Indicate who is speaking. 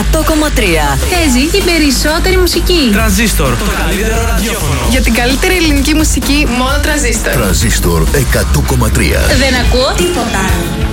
Speaker 1: 100,3.
Speaker 2: Παίζει η περισσότερη μουσική.
Speaker 3: Τρανζίστορ, το καλύτερο ραδιόφωνο.
Speaker 4: Για την καλύτερη ελληνική μουσική, μόνο Τρανζίστορ.
Speaker 5: Τρανζίστορ 100,3.
Speaker 2: Δεν ακούω τίποτα άλλο.